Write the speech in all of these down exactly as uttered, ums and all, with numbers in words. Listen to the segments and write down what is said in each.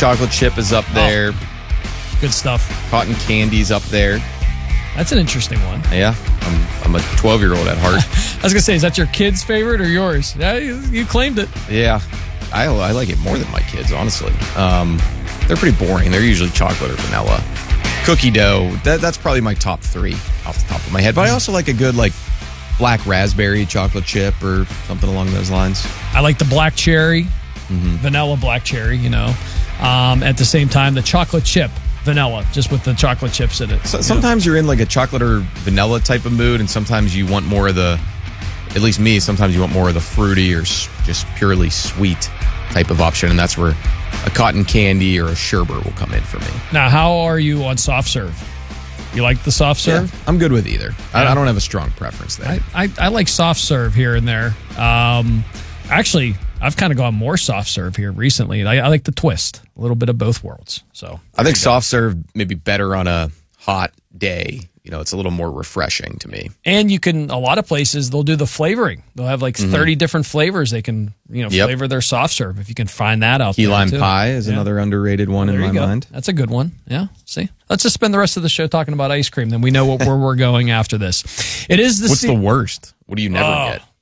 chocolate chip is up there. Oh, good stuff. Cotton candy's up there. That's an interesting one. Yeah, I'm, I'm a twelve-year-old at heart. I was going to say, is that your kid's favorite or yours? Yeah, you, you claimed it. Yeah, I, I like it more than my kids, honestly. Um, they're pretty boring. They're usually chocolate or vanilla. Cookie dough, that, that's probably my top three off the top of my head. But I also like a good, like, black raspberry chocolate chip or something along those lines. I like the black cherry, mm-hmm. vanilla black cherry, you know. Um, at the same time, the chocolate chip. Vanilla, just with the chocolate chips in it. So, sometimes you are in like a chocolate or vanilla type of mood, and sometimes you want more of the, at least me, sometimes you want more of the fruity or s- just purely sweet type of option, and that's where a cotton candy or a sherbet will come in for me. Now, how are you on soft serve? You like the soft serve? Yeah, I'm good with either. I, I don't have a strong preference there. I, I, I like soft serve here and there. Um, actually, I've kind of gone more soft serve here recently. I, I like the twist, a little bit of both worlds. So I think soft serve may be better on a hot day. You know, it's a little more refreshing to me. And you can, a lot of places, they'll do the flavoring. They'll have like mm-hmm. thirty different flavors they can, you know, yep. flavor their soft serve. If you can find that out Key there. lime too. pie is yeah. another underrated one well, in my go. mind. That's a good one. Yeah. See, let's just spend the rest of the show talking about ice cream. Then we know what, where we're going after this. It is the What's se- the worst? What do you never oh. get?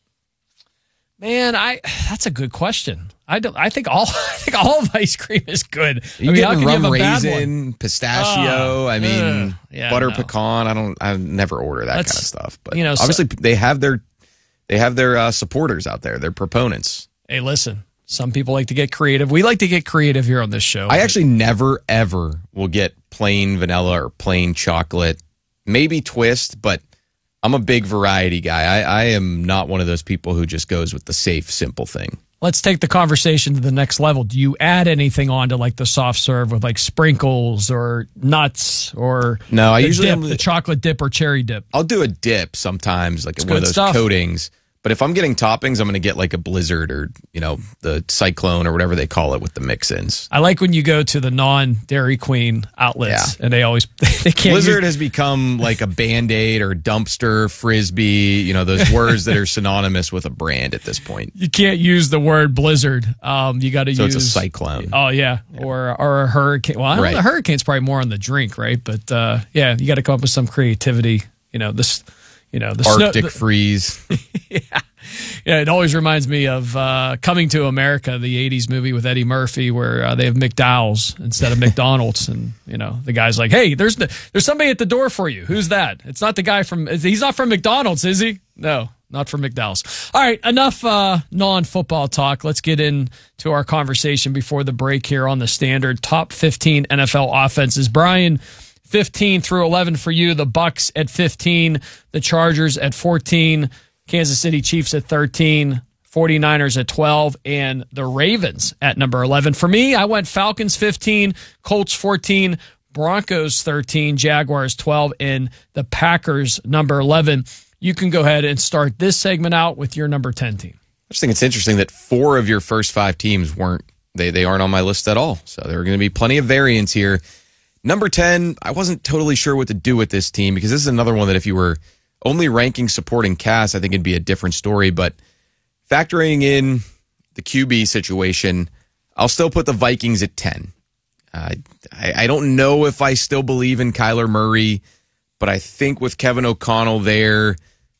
Man, I that's a good question. I don't. I think all. I think all of ice cream is good. You I mean, get how can rum you have a bad raisin, one? pistachio. Oh, I mean, ugh, yeah, butter no. pecan. I don't. I never order that That's, kind of stuff. But you know, obviously so, they have their they have their uh, supporters out there. Their proponents. Hey, listen. Some people like to get creative. We like to get creative here on this show. I actually never ever will get plain vanilla or plain chocolate. Maybe twist, but I'm a big variety guy. I, I am not one of those people who just goes with the safe, simple thing. Let's take the conversation to the next level. Do you add anything on to like the soft serve with like sprinkles or nuts or no? I the usually dip, the chocolate dip or cherry dip. I'll do a dip sometimes, like it's one of those stuff. coatings. But if I'm getting toppings, I'm going to get like a Blizzard or, you know, the Cyclone or whatever they call it with the mix-ins. I like when you go to the non-Dairy Queen outlets yeah. and they always they can't. Blizzard use... has become like a Band-Aid or dumpster, Frisbee, you know, those words that are synonymous with a brand at this point. You can't use the word Blizzard. Um, you got to so use. So it's a Cyclone. Oh, yeah. yeah. Or or a hurricane. Well, I don't right. know. The hurricane's probably more on the drink, right? But uh, yeah, you got to come up with some creativity. You know, this, you know, the Arctic snow, the, freeze. yeah. Yeah, it always reminds me of uh, Coming to America, the eighties movie with Eddie Murphy, where uh, they have McDowell's instead of McDonald's, and you know the guy's like, "Hey, there's the, there's somebody at the door for you. Who's that? It's not the guy from. He's not from McDonald's, is he? No, not from McDowell's. All right, enough uh, non-football talk. Let's get into our conversation before the break here on the Standard top fifteen N F L offenses. Brian, fifteen through eleven for you. The Bucks at fifteen, the Chargers at fourteen. Kansas City Chiefs at thirteen, 49ers at twelve, and the Ravens at number eleven. For me, I went Falcons fifteen, Colts fourteen, Broncos thirteen, Jaguars twelve, and the Packers number eleven. You can go ahead and start this segment out with your number ten team. I just think it's interesting that four of your first five teams weren't, they, they aren't on my list at all. So there are going to be plenty of variance here. Number ten, I wasn't totally sure what to do with this team because this is another one that if you were only ranking supporting cast, I think it'd be a different story. But factoring in the Q B situation, I'll still put the Vikings at ten. Uh, I, I don't know if I still believe in Kyler Murray, but I think with Kevin O'Connell there,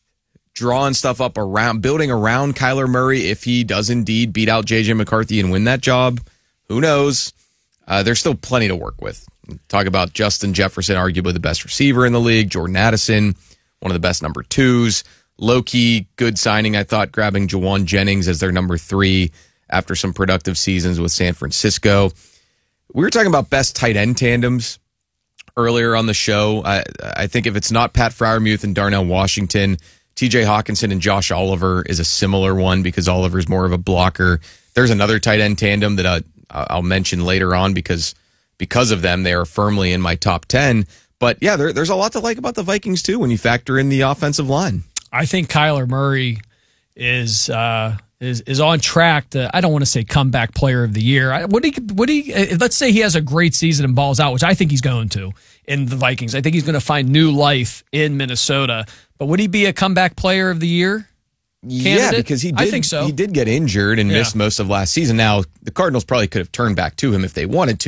drawing stuff up around, building around Kyler Murray, if he does indeed beat out J J McCarthy and win that job, who knows? Uh, there's still plenty to work with. Talk about Justin Jefferson, arguably the best receiver in the league, Jordan Addison, one of the best number twos. Low-key, good signing, I thought, grabbing Jawan Jennings as their number three after some productive seasons with San Francisco. We were talking about best tight end tandems earlier on the show. I, I think if it's not Pat Freiermuth and Darnell Washington, T J Hawkinson and Josh Oliver is a similar one because Oliver's more of a blocker. There's another tight end tandem that I, I'll mention later on because because of them, they are firmly in my top ten. But yeah, there, there's a lot to like about the Vikings too when you factor in the offensive line. I think Kyler Murray is uh, is is on track to. I don't want to say comeback player of the year. I, would he? Would he? Uh, let's say he has a great season and balls out, which I think he's going to in the Vikings. I think he's going to find new life in Minnesota. But would he be a comeback player of the year? Candidate? Yeah, because he did. I think so. He did get injured and yeah. missed most of last season. Now the Cardinals probably could have turned back to him if they wanted to.